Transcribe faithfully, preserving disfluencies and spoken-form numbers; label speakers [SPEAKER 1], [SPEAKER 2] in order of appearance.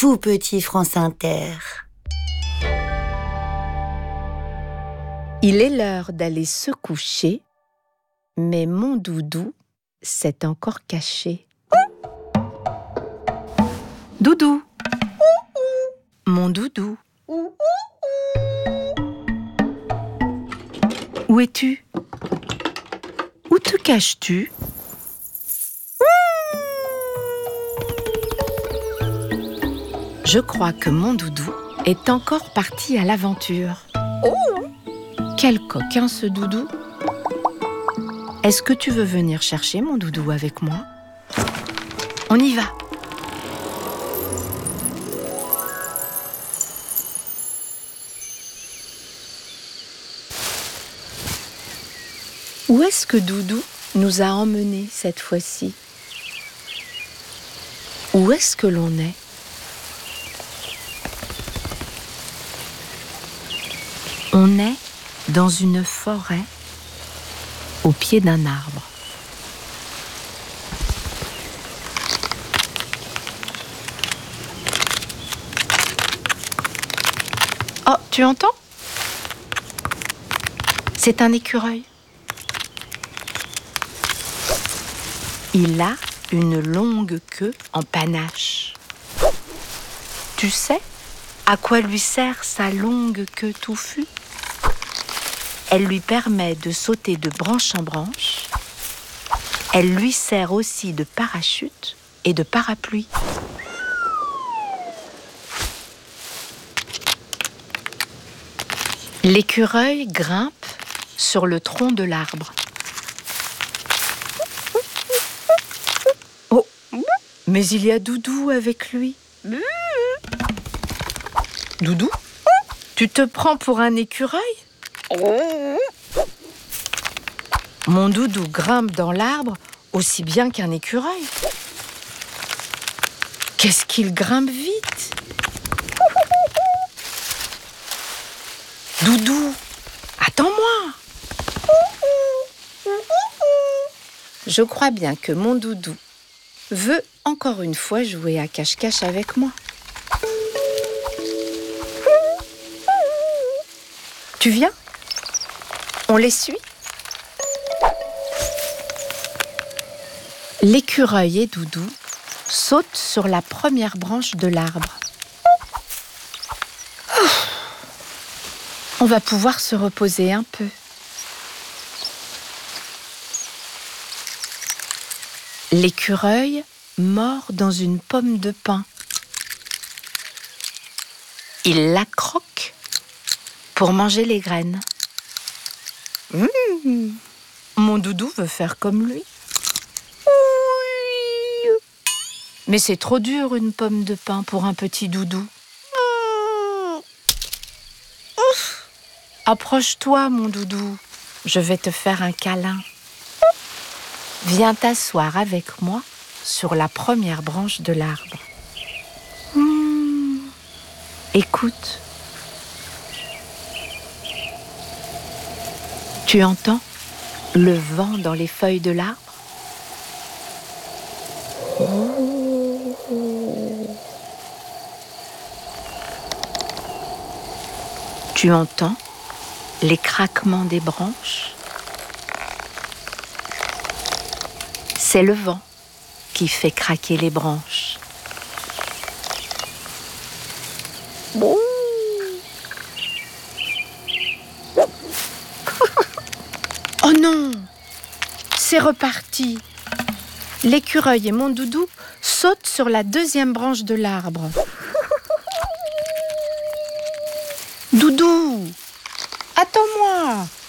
[SPEAKER 1] tout petit France Inter.
[SPEAKER 2] Il est l'heure d'aller se coucher, mais mon doudou s'est encore caché. Doudou, mon doudou, où es-tu? Où te caches-tu? Je crois que mon doudou est encore parti à l'aventure. Quel coquin ce doudou! Est-ce que tu veux venir chercher mon doudou avec moi? On y va! Où est-ce que Doudou nous a emmenés cette fois-ci? Où est-ce que l'on est? On est dans une forêt au pied d'un arbre. Oh, tu entends? C'est un écureuil. Il a une longue queue en panache. Tu sais à quoi lui sert sa longue queue touffue? Elle lui permet de sauter de branche en branche. Elle lui sert aussi de parachute et de parapluie. L'écureuil grimpe sur le tronc de l'arbre. Oh, mais il y a Doudou avec lui. Doudou, tu te prends pour un écureuil? Mon doudou grimpe dans l'arbre aussi bien qu'un écureuil. Qu'est-ce qu'il grimpe vite! Doudou, attends-moi! Je crois bien que mon doudou veut encore une fois jouer à cache-cache avec moi. Tu viens? On les suit? L'écureuil et Doudou sautent sur la première branche de l'arbre. On va pouvoir se reposer un peu. L'écureuil mord dans une pomme de pin. Il la croque pour manger les graines. Mmh. Mon doudou veut faire comme lui. Oui. Mais c'est trop dur une pomme de pin pour un petit doudou. Mmh. Approche-toi, mon doudou. Je vais te faire un câlin. Viens t'asseoir avec moi sur la première branche de l'arbre. Mmh. Écoute. Tu entends le vent dans les feuilles de l'arbre? Tu entends les craquements des branches? C'est le vent qui fait craquer les branches. Oh non! C'est reparti! L'écureuil et mon doudou sautent sur la deuxième branche de l'arbre. Doudou! Attends-moi!